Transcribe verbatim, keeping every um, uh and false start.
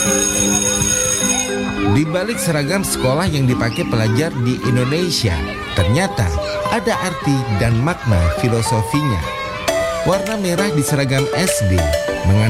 Di balik seragam sekolah yang dipakai pelajar di Indonesia, ternyata ada arti dan makna filosofinya. Warna merah di seragam S D mengandung